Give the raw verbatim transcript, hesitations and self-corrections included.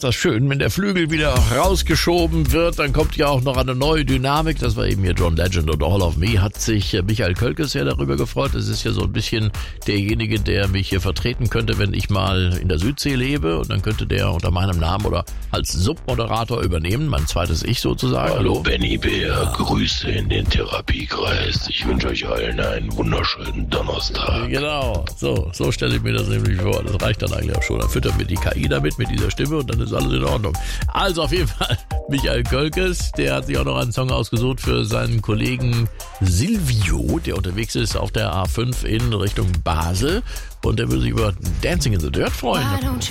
ist das schön, wenn der Flügel wieder rausgeschoben wird, dann kommt ja auch noch eine neue Dynamik. Das war eben hier John Legend und All of Me. Hat sich Michael Kölkes sehr darüber gefreut. Das ist ja so ein bisschen derjenige, der mich hier vertreten könnte, wenn ich mal in der Südsee lebe. Und dann könnte der unter meinem Namen oder als Submoderator übernehmen, mein zweites Ich sozusagen. Hallo Benny Bär, Grüße in den Therapiekreis. Ich wünsche euch allen einen wunderschönen Donnerstag. Genau, so, so stelle ich mir das nämlich vor. Das reicht dann eigentlich auch schon. Dann füttern wir die K I damit mit dieser Stimme und dann ist alles in Ordnung. Also auf jeden Fall Michael Kölkes, der hat sich auch noch einen Song ausgesucht für seinen Kollegen Silvio, der unterwegs ist auf der A fünf in Richtung Basel und der würde sich über Dancing in the Dirt freuen.